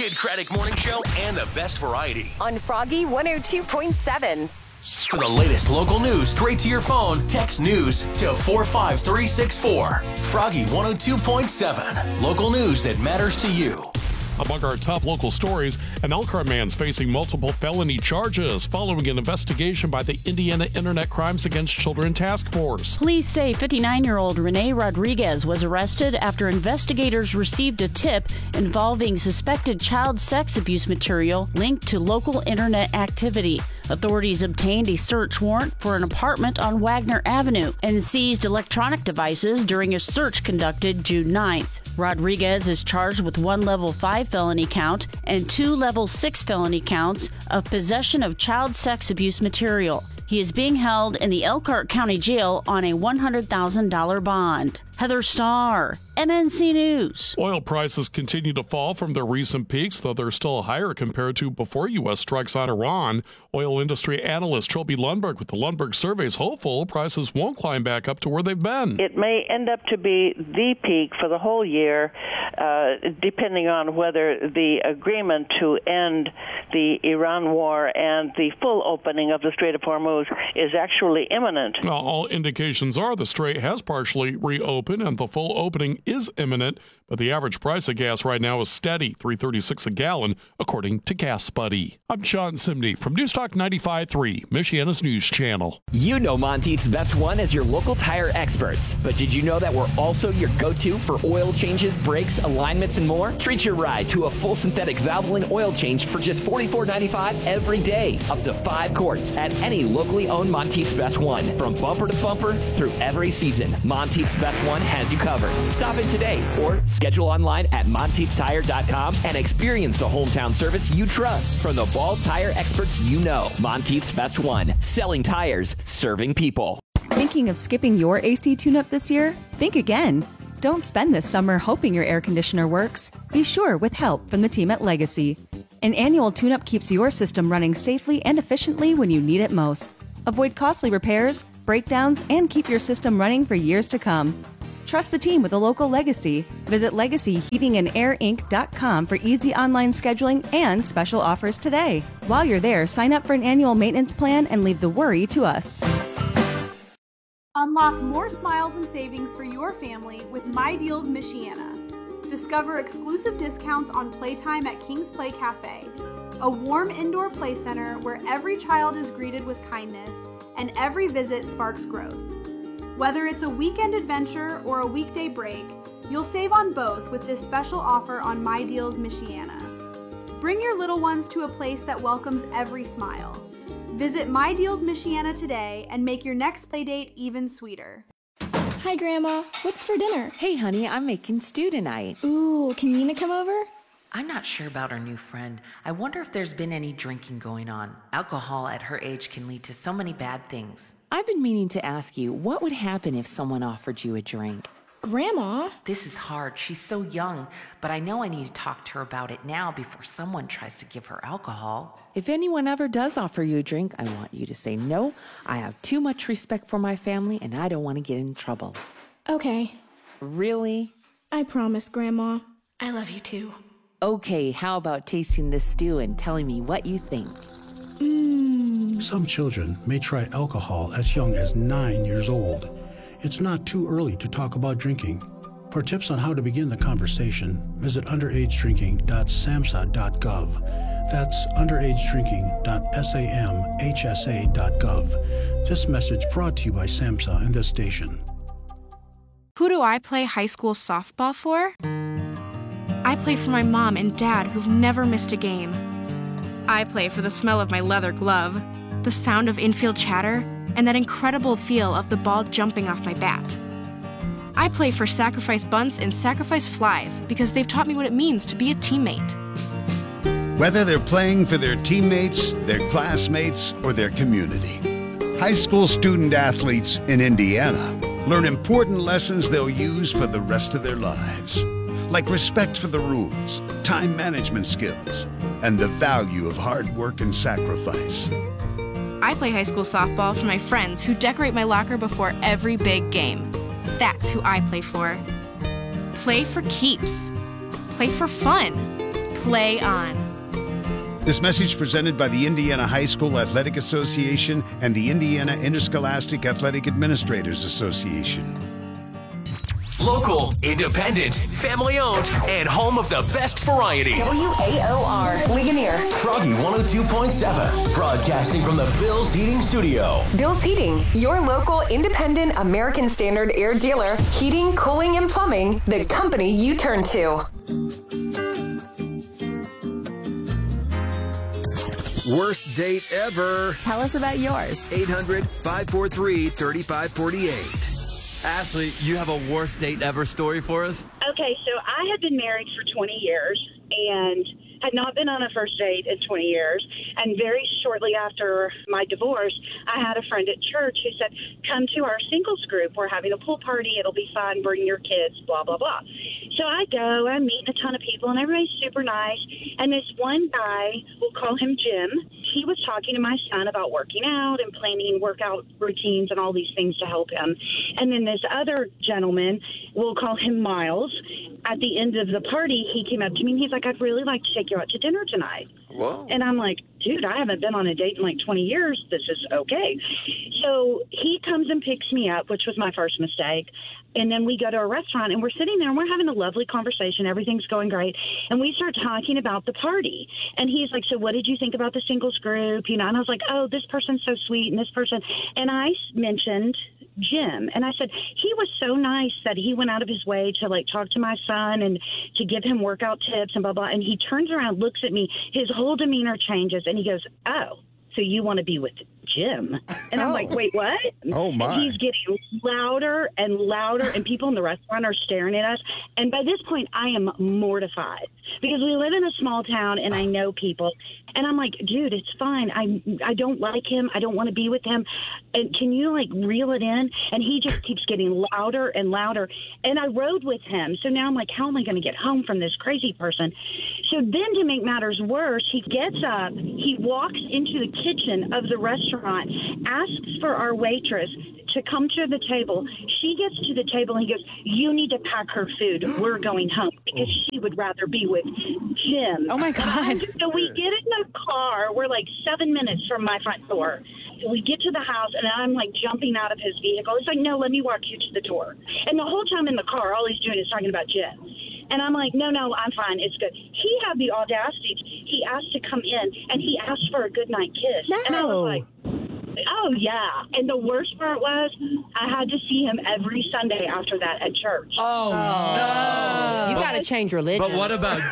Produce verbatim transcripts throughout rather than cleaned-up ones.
Ed Craddock Morning Show and the best variety on Froggy one oh two point seven. For the latest local news straight to your phone, text news to four five three six four. Froggy one oh two point seven. Local news that matters to you. Among our top local stories, an Elkhart man's facing multiple felony charges following an investigation by the Indiana Internet Crimes Against Children Task Force. Police say fifty-nine-year-old Rene Rodriguez was arrested after investigators received a tip involving suspected child sex abuse material linked to local internet activity. Authorities obtained a search warrant for an apartment on Wagner Avenue and seized electronic devices during a search conducted June ninth. Rodriguez is charged with one level five felony count and two level six felony counts of possession of child sex abuse material. He is being held in the Elkhart County Jail on a one hundred thousand dollars bond. Heather Starr, M N C News. Oil prices continue to fall from their recent peaks, though they're still higher compared to before U S strikes on Iran. Oil industry analyst Trilby Lundberg with the Lundberg Survey is hopeful prices won't climb back up to where they've been. It may end up to be the peak for the whole year, uh, depending on whether the agreement to end the Iran war and the full opening of the Strait of Hormuz is actually imminent. Well, all indications are the strait has partially reopened and the full opening is imminent, but the average price of gas right now is steady, three thirty-six a gallon, according to Gas Buddy. I'm Sean Simney from Newstalk ninety-five point three, Michiana's news channel. You know Monteith's Best One as your local tire experts, but did you know that we're also your go-to for oil changes, brakes, alignments, and more? Treat your ride to a full synthetic Valvoline oil change for just forty-four ninety-five every day, up to five quarts at any locally owned Monteith's Best One. From bumper to bumper through every season, Monteith's Best One has you covered. Stop in today or schedule online at monteith tire dot com and experience the hometown service you trust from the Ball tire experts you know. Monteith's Best One, selling tires, serving people. Thinking of skipping your A C tune-up this year? Think again. Don't spend this summer hoping your air conditioner works. Be sure with help from the team at Legacy. An annual tune-up keeps your system running safely and efficiently when you need it most. Avoid costly repairs, breakdowns, and keep your system running for years to come. Trust the team with a local Legacy. Visit legacy heating and air inc dot com for easy online scheduling and special offers today. While you're there, sign up for an annual maintenance plan and leave the worry to us. Unlock more smiles and savings for your family with My Deals Michiana. Discover exclusive discounts on playtime at King's Play Cafe, a warm indoor play center where every child is greeted with kindness and every visit sparks growth. Whether it's a weekend adventure or a weekday break, you'll save on both with this special offer on My Deals Michiana. Bring your little ones to a place that welcomes every smile. Visit My Deals Michiana today and make your next playdate even sweeter. Hi, Grandma. What's for dinner? Hey, honey, I'm making stew tonight. Ooh, can Nina come over? I'm not sure about our new friend. I wonder if there's been any drinking going on. Alcohol at her age can lead to so many bad things. I've been meaning to ask you, what would happen if someone offered you a drink? Grandma? This is hard. She's so young, but I know I need to talk to her about it now before someone tries to give her alcohol. If anyone ever does offer you a drink, I want you to say no. I have too much respect for my family, and I don't want to get in trouble. Okay. Really? I promise, Grandma. I love you too. Okay, how about tasting this stew and telling me what you think? Mmm. Some children may try alcohol as young as nine years old. It's not too early to talk about drinking. For tips on how to begin the conversation, visit underage drinking dot samhsa dot gov. That's underage drinking dot samhsa dot gov. This message brought to you by SAMHSA and this station. Who do I play high school softball for? I play for my mom and dad who've never missed a game. I play for the smell of my leather glove, the sound of infield chatter, and that incredible feel of the ball jumping off my bat. I play for Sacrifice Bunts and Sacrifice Flies because they've taught me what it means to be a teammate. Whether they're playing for their teammates, their classmates, or their community, high school student athletes in Indiana learn important lessons they'll use for the rest of their lives, like respect for the rules, time management skills, and the value of hard work and sacrifice. I play high school softball for my friends who decorate my locker before every big game. That's who I play for. Play for keeps. Play for fun. Play on. This message presented by the Indiana High School Athletic Association and the Indiana Interscholastic Athletic Administrators Association. Local, independent, family-owned, and home of the best variety. W A O R, Ligonier. Froggy one oh two point seven, broadcasting from the Bill's Heating Studio. Bill's Heating, your local independent American Standard air dealer. Heating, cooling, and plumbing, the company you turn to. Worst date ever. Tell us about yours. eight hundred, five four three, three five four eight. Ashley, you have a worst date ever story for us? Okay, so I had been married for twenty years and had not been on a first date in twenty years. And very shortly after my divorce, I had a friend at church who said, come to our singles group. We're having a pool party. It'll be fun. Bring your kids, blah, blah, blah. So I go, I'm meeting a ton of people, and everybody's super nice. And this one guy, we'll call him Jim, he was talking to my son about working out and planning workout routines and all these things to help him. And then this other gentleman, we'll call him Miles, at the end of the party, he came up to me and he's like, I'd really like to take you out to dinner tonight. Whoa. And I'm like, dude, I haven't been on a date in like twenty years. This is okay. So he comes and picks me up, which was my first mistake. And then we go to a restaurant and we're sitting there and we're having a lovely conversation. Everything's going great. And we start talking about the party. And he's like, so what did you think about the singles group? You know, and I was like, oh, this person's so sweet and this person. And I mentioned Jim. And I said, he was so nice that he went out of his way to like talk to my son and to give him workout tips and blah, blah. And he turns around, looks at me, his whole demeanor changes and he goes, oh, so you want to be with Jim? And I'm like, wait, what? Oh, my. And he's getting louder and louder, and people in the restaurant are staring at us. And by this point, I am mortified because we live in a small town, and I know people. And I'm like, dude, it's fine. I I don't like him. I don't want to be with him. And can you, like, reel it in? And he just keeps getting louder and louder. And I rode with him. So now I'm like, how am I going to get home from this crazy person? So then to make matters worse, he gets up, he walks into the kitchen of the restaurant, asks for our waitress to come to the table. She gets to the table and he goes, you need to pack her food. We're going home because she would rather be with Jim. Oh, my God. So we get in the car. We're like seven minutes from my front door. So we get to the house and I'm like jumping out of his vehicle. He's like, no, let me walk you to the door. And the whole time in the car, all he's doing is talking about Jim. And I'm like, no, no, I'm fine. It's good. He had the audacity. He asked to come in, and he asked for a goodnight kiss. No. And I was like, oh, yeah. And the worst part was I had to see him every Sunday after that at church. Oh, no. You got to change religion. But what about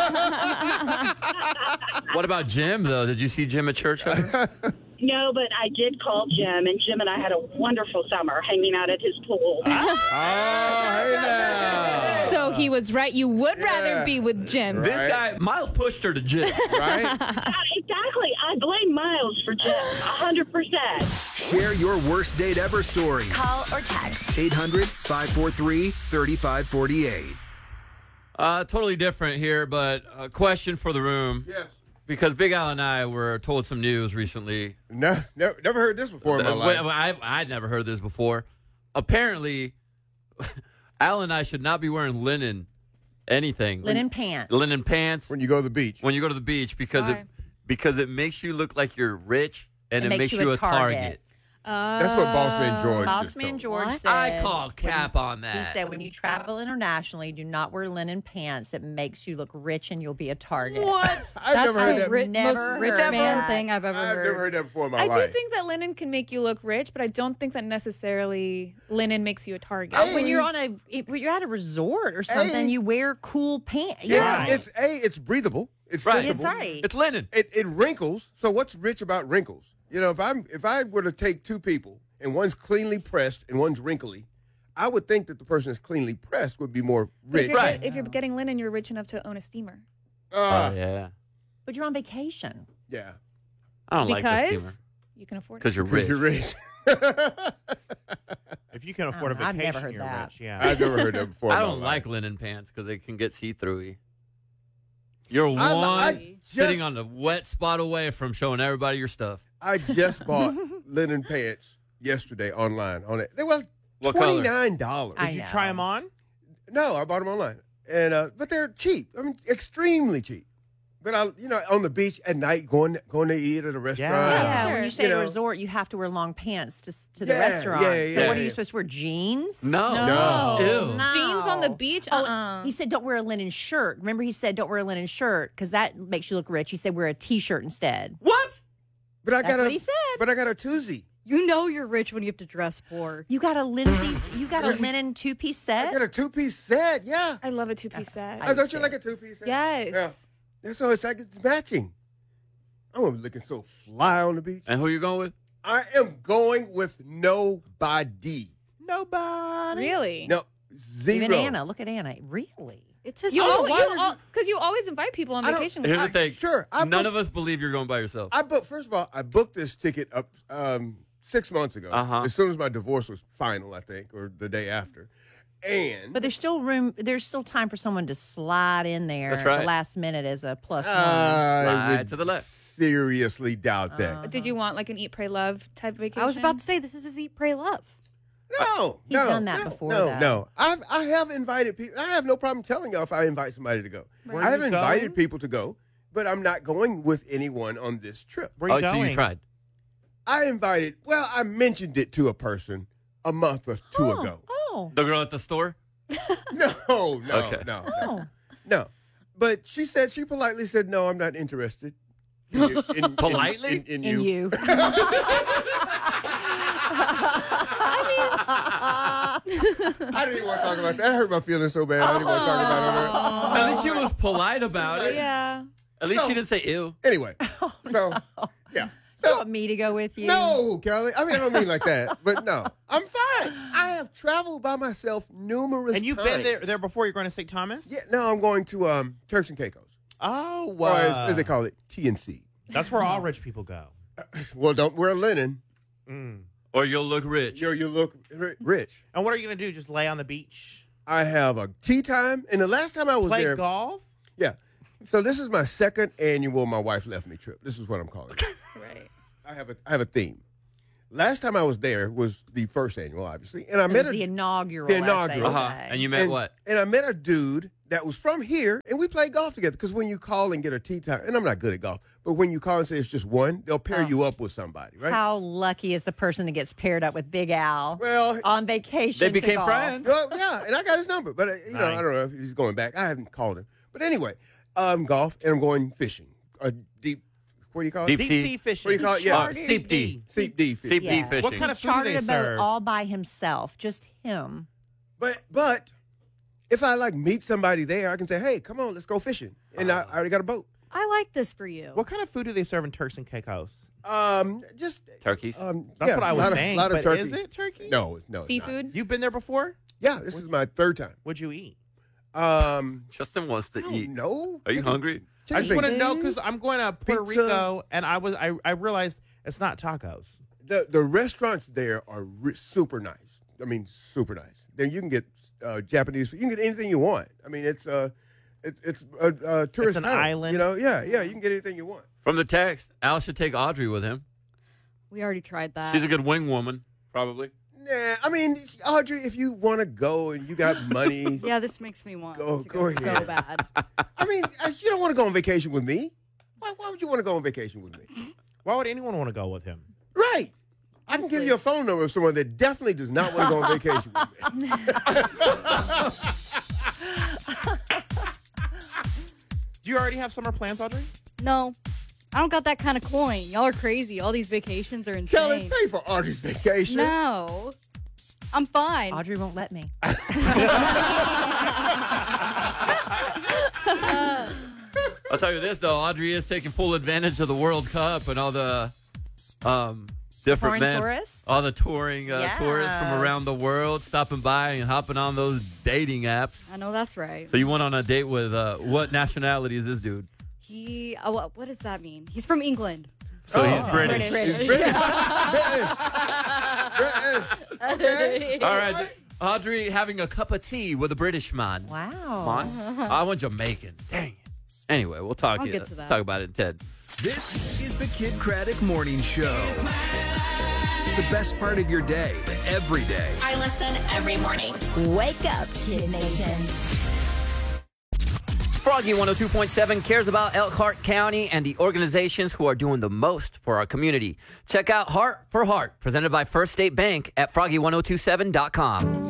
what about Jim, though? Did you see Jim at church? No, but I did call Jim, and Jim and I had a wonderful summer hanging out at his pool. Oh, hey now. So he was right. You would Yeah. rather be with Jim. Right. This guy, Miles pushed her to Jim. Right? Uh, exactly. I blame Miles for Jim, one hundred percent. Share your worst date ever story. Call or text. eight hundred, five four three, three five four eight. Uh, totally different here, but a question for the room. Yes. Because Big Al and I were told some news recently. No, never, never heard this before in my Uh, life. well, I, I'd never heard this before. Apparently, Al and I should not be wearing linen anything. Linen pants. Linen pants. When you go to the beach. When you go to the beach because Why? it because it makes you look like you're rich and It it, makes makes you you a a target. target. That's what Bossman George just Bossman told. George What? said. I call cap on that. He said when you travel internationally, do not wear linen pants. It makes you look rich and you'll be a target. What? I've That's never heard the that. ri- Never most rich heard man that. thing I've ever I've heard. never heard that before in my I life. do think that linen can make you look rich, but I don't think that necessarily linen makes you a target. Oh, when you're on a, if you're at a resort or something, Hey. you wear cool pants. Yeah, it's a. It's breathable. It's Right. It's sensible. right. It's linen. It, it wrinkles. So what's rich about wrinkles? You know, if I'm if I were to take two people and one's cleanly pressed and one's wrinkly, I would think that the person that's cleanly pressed would be more But if rich. you're, Right. if you're getting linen, you're rich enough to own a steamer. Uh, Oh, yeah. But you're on vacation. yeah. I don't like this Because steamer. you can afford it. Because you're Because rich. you're rich. If you can afford a Oh, I've never vacation, heard you're that. rich. Yeah. I've never heard that before. in I my don't life. like linen pants because they can get see-through-y. You're one I- I sitting just- on the wet spot away from showing everybody your stuff. I just bought linen pants yesterday online. On it, they were What color? twenty nine dollars. I Did you know. try them on? No, I bought them online, and uh, but they're cheap. I mean, extremely cheap. But I, you know, on the beach at night, going going to eat at a restaurant. Yeah, you when you say know. resort, you have to wear long pants to to the Yeah, restaurant. yeah, so yeah, what are yeah. you supposed to wear? Jeans? No. No. Ew. No. Jeans on the beach? Oh, Uh-uh. he said don't wear a linen shirt. Remember he said don't wear a linen shirt because that makes you look rich. He said wear a T-shirt instead. What? But I That's got a, what he said. But I got a twosie. You know you're rich when you have to dress poor. You got a Lindsay's, you got a linen two-piece set? I got a two-piece set, yeah. I love a two-piece set. Oh, don't you like a two-piece set? Yes. Yeah. That's so it's like it's matching. I'm looking so fly on the beach. And who you going with? I am going with nobody. Nobody. Really? No, zero. Even Anna. Look at Anna. Really? It's his You Oh, always, why you does al- it- Cause you always invite people on I don't- vacation with Here's you. the thing. Sure. I None booked, of us believe you're going by yourself. I booked, first of all, I booked this ticket up um, six months ago. Uh-huh. As soon as my divorce was final, I think, or the day after. And But there's still room. There's still time for someone to slide in there That's at right. the last minute as a plus one. I Slide would to the left. seriously doubt that. Did you want like an eat, pray, love type vacation? I was about to say this is his eat, pray, love. No, He's no, done that no, before, No, though. no. I've I have invited people. I have no problem telling y'all if I invite somebody to go. Where I are have you invited going? people to go, but I'm not going with anyone on this trip. Where are you oh, going? so you tried. I invited. Well, I mentioned it to a person a month or two oh, ago. Oh. The girl at the store? No, no, Okay. no, Oh. no, no. But she said she politely said, "No, I'm not interested." In, you- in- in- Politely? in, in, In you. you. I didn't even want to talk about that. That hurt my feelings so bad. I didn't want to talk about it. At least she was polite about it. Yeah. At least No. she didn't say ew. Anyway, so yeah. You So, want me to go with you? no, Kelly. I mean, I don't mean like that, but no, I'm fine. I have traveled by myself numerous And you've times. been there there before. You're going to Saint Thomas? Yeah, no, I'm going to um, Turks and Caicos. Oh, Or wow. as, as they call it, T N C. That's where all rich people go. Well, don't wear linen. Mm. Or you'll look rich. You you look ri- rich. And what are you going to do? Just lay on the beach? I have a tea time, and the last time I was Play there, golf? yeah. So this is my second annual "My Wife Left Me" trip. This is what I'm calling it. Right. I have a I have a theme. Last time I was there was the first annual, obviously, and I It met was a, the inaugural. the as they inaugural. Uh-huh. say. And you met and, what? And I met a dude that was from here, and we played golf together. Because when you call and get a tea time, and I'm not good at golf, but when you call and say it's just one, they'll pair Oh. you up with somebody, right? How lucky is the person that gets paired up with Big Al Well, on vacation? They to became golf? friends. Well, yeah, and I got his number, but uh, you know, Nice. I don't know if he's going back. I haven't called him, but anyway, um, golf, and I'm going fishing. A deep, what do you call it? Deep Deep sea. sea fishing. What do you call it? Yeah, Uh, Seep D. Seep D fishing. Seep D Yeah. fishing. What kind of food do Chartered they a boat serve? all by himself, just him. But but if I like meet somebody there, I can say, hey, come on, let's go fishing, and I, I already got a boat. I like this for you. What kind of food do they serve in Turks and Caicos? Um, just Turkeys. um, That's yeah, what I a would lot of, think. lot of but turkey. is it turkey? No, it's no it's not. Seafood? You've been there before? Yeah, this is my third time. What'd you eat? Um, Justin wants to I don't eat. know. Are you Chicken- hungry? chicken I just want to bacon. know because I'm going to Puerto Pizza. Rico, and I was I, I realized it's not tacos. The the restaurants there are re- super nice. I mean, super nice. Then you can get uh, Japanese food. You can get anything you want. I mean, it's uh, it, it's a, a tourist an town, island. You know, yeah, yeah. You can get anything you want. From the text, Al should take Audrey with him. We already tried that. She's a good wing woman, probably. Nah, I mean, Audrey, if you want to go and you got money, Yeah, this makes me want Go- to go go, ahead. so bad. I mean, uh, you don't want to go on vacation with me. Why, why would you want to go on vacation with me? Why would anyone want to go with him? Right. I can give you a phone number of someone that definitely does not want to go on vacation with me. Do you already have summer plans, Audrey? No, I don't got that kind of coin. Y'all are crazy. All these vacations are insane. Kelly, pay for Audrey's vacation. No, I'm fine. Audrey won't let me. I'll tell you this though, Audrey is taking full advantage of the World Cup and all the um, different Foreign men, tourists? all the touring uh, tourists from Yes. around the world stopping by and hopping on those dating apps. I know that's right. So you went on a date with uh, what nationality is this dude? He, uh, what, what does that mean? He's from England. So Oh. he's British. British. It's British. British. Okay. All right, th- Audrey having a cup of tea with a British man. Wow. Man? I want Jamaican. Dang it. Anyway, we'll talk, I'll uh, get to that. talk about it in Ted. This is the Kid Craddock Morning Show. The best part of your day, every day. I listen every morning. Wake up, Kid Nation. Froggy one oh two point seven cares about Elkhart County and the organizations who are doing the most for our community. Check out Heart for Heart, presented by First State Bank at froggy ten twenty-seven dot com.